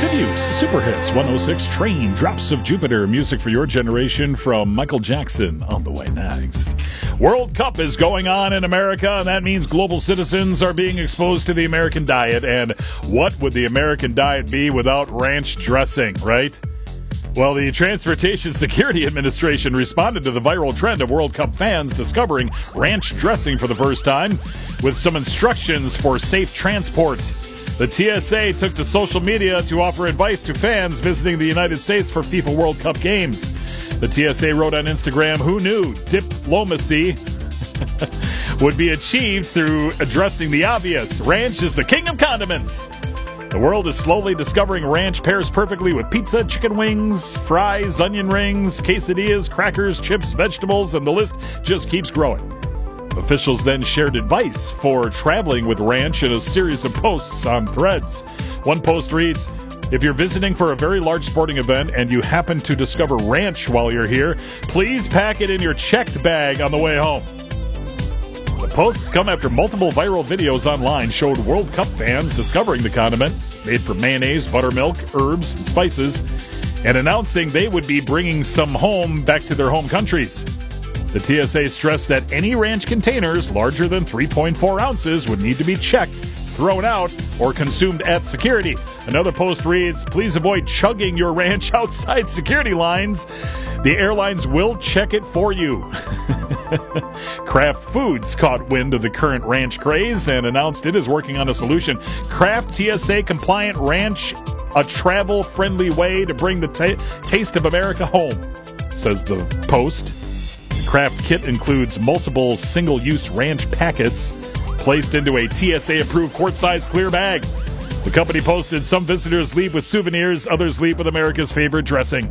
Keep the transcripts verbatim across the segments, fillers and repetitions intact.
Dubuque's Super Hits one oh six Train Drops of Jupiter. Music for your generation from Michael Jackson on the way next. World Cup is going on in America, and that means global citizens are being exposed to the American diet. And what would the American diet be without ranch dressing, right? Well, the Transportation Security Administration responded to the viral trend of World Cup fans discovering ranch dressing for the first time with some instructions for safe transport. The T S A took to social media to offer advice to fans visiting the United States for FIFA World Cup games. The T S A wrote on Instagram, "Who knew diplomacy would be achieved through addressing the obvious? Ranch is the king of condiments." The world is slowly discovering ranch pairs perfectly with pizza, chicken wings, fries, onion rings, quesadillas, crackers, chips, vegetables, and the list just keeps growing. Officials then shared advice for traveling with ranch in a series of posts on Threads. One post reads, "If you're visiting for a very large sporting event and you happen to discover ranch while you're here, please pack it in your checked bag on the way home." The posts come after multiple viral videos online showed World Cup fans discovering the condiment, made from mayonnaise, buttermilk, herbs, and spices, and announcing they would be bringing some home back to their home countries. The T S A stressed that any ranch containers larger than three point four ounces would need to be checked, thrown out, or consumed at security. Another post reads, "Please avoid chugging your ranch outside security lines. The airlines will check it for you." Kraft Foods caught wind of the current ranch craze and announced it is working on a solution. Kraft T S A-compliant ranch, a travel-friendly way to bring the ta- taste of America home, says the post. Kraft kit includes multiple single-use ranch packets placed into a T S A-approved quart-sized clear bag. The company posted, "Some visitors leave with souvenirs, others leave with America's favorite dressing."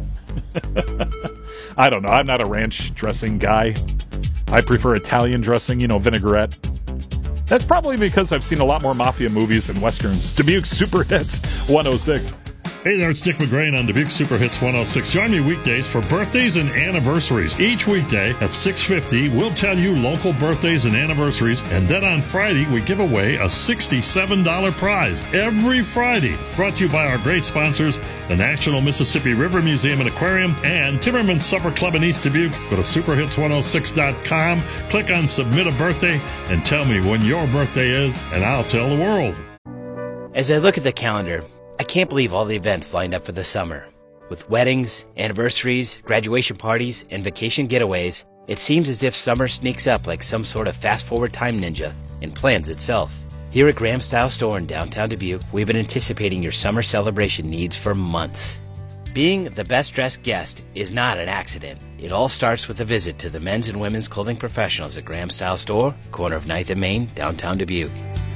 I don't know. I'm not a ranch dressing guy. I prefer Italian dressing, you know, vinaigrette. That's probably because I've seen a lot more mafia movies and westerns. Dubuque's Super Hits one oh six. Hey there, it's Dick McGrain on Dubuque Super Hits one oh six. Join me weekdays for birthdays and anniversaries. Each weekday at six fifty, we'll tell you local birthdays and anniversaries, and then on Friday, we give away a sixty-seven dollars prize every Friday. Brought to you by our great sponsors, the National Mississippi River Museum and Aquarium and Timmerman's Supper Club in East Dubuque. Go to super hits one oh six dot com, click on Submit a Birthday, and tell me when your birthday is, and I'll tell the world. As I look at the calendar, I can't believe all the events lined up for the summer. With weddings, anniversaries, graduation parties, and vacation getaways, it seems as if summer sneaks up like some sort of fast-forward time ninja and plans itself. Here at Graham Style Store in downtown Dubuque, we've been anticipating your summer celebration needs for months. Being the best-dressed guest is not an accident. It all starts with a visit to the men's and women's clothing professionals at Graham Style Store, corner of ninth and Main, downtown Dubuque.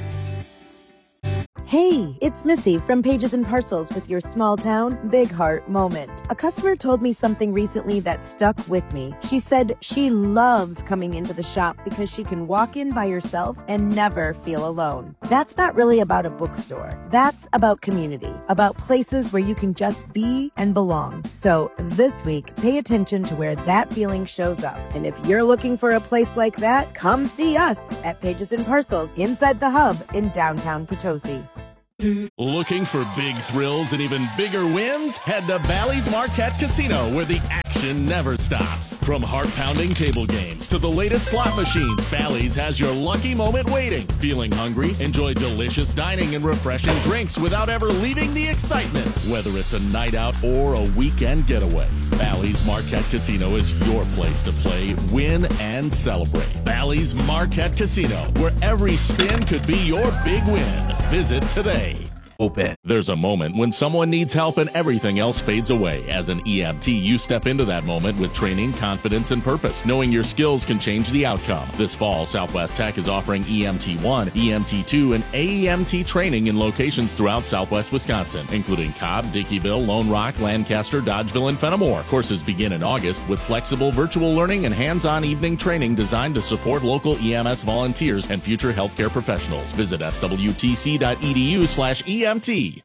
Hey, it's Missy from Pages and Parcels with your small town, big heart moment. A customer told me something recently that stuck with me. She said she loves coming into the shop because she can walk in by herself and never feel alone. That's not really about a bookstore. That's about community, about places where you can just be and belong. So this week, pay attention to where that feeling shows up. And if you're looking for a place like that, come see us at Pages and Parcels inside the Hub in downtown Potosi. Looking for big thrills and even bigger wins? Head to Bally's Marquette Casino, where the action never stops. From heart-pounding table games to the latest slot machines, Bally's has your lucky moment waiting. Feeling hungry? Enjoy delicious dining and refreshing drinks without ever leaving the excitement. Whether it's a night out or a weekend getaway, Bally's Marquette Casino is your place to play, win, and celebrate. Bally's Marquette Casino, where every spin could be your big win. Visit today. Open. There's a moment when someone needs help and everything else fades away. As an E M T, you step into that moment with training, confidence, and purpose, knowing your skills can change the outcome. This fall, Southwest Tech is offering E M T one, E M T two, and A E M T training in locations throughout Southwest Wisconsin, including Cobb, Dickeyville, Lone Rock, Lancaster, Dodgeville, and Fenimore. Courses begin in August with flexible virtual learning and hands-on evening training designed to support local E M S volunteers and future healthcare professionals. Visit S W T C dot E D U slash E M T.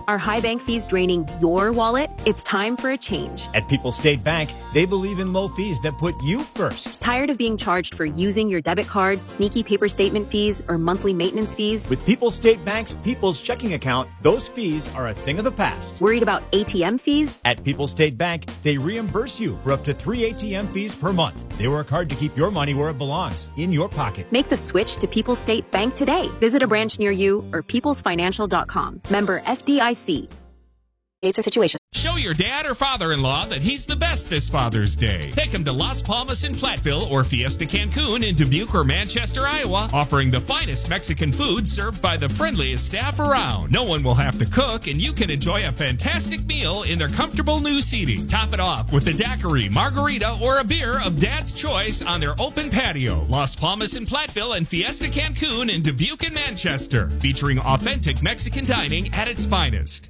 Are high bank fees draining your wallet? It's time for a change. At People's State Bank, they believe in low fees that put you first. Tired of being charged for using your debit card, sneaky paper statement fees, or monthly maintenance fees? With People's State Bank's People's Checking Account, those fees are a thing of the past. Worried about A T M fees? At People's State Bank, they reimburse you for up to three A T M fees per month. They work hard to keep your money where it belongs, in your pocket. Make the switch to People's State Bank today. Visit a branch near you or peoples financial dot com. Member F D I C. Dates or situation. Show your dad or father-in-law that he's the best this Father's Day. Take him to Las Palmas in Platteville or Fiesta Cancun in Dubuque or Manchester, Iowa, offering the finest Mexican food served by the friendliest staff around. No one will have to cook, and you can enjoy a fantastic meal in their comfortable new seating. Top it off with a daiquiri, margarita, or a beer of Dad's choice on their open patio. Las Palmas in Platteville and Fiesta Cancun in Dubuque and Manchester, featuring authentic Mexican dining at its finest.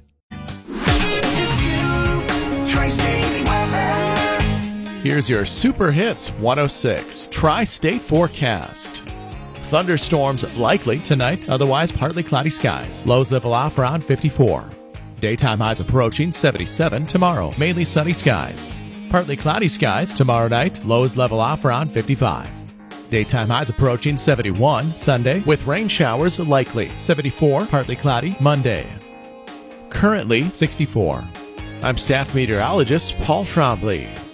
Here's your Super Hits one oh six Tri-State forecast. Thunderstorms likely tonight, otherwise partly cloudy skies. Lows level off around fifty-four. Daytime highs approaching seventy-seven tomorrow. Mainly sunny skies. Partly cloudy skies tomorrow night. Lows level off around fifty-five. Daytime highs approaching seventy-one Sunday with rain showers likely. seventy-four, partly cloudy Monday. Currently sixty-four. I'm staff meteorologist Paul Trombley.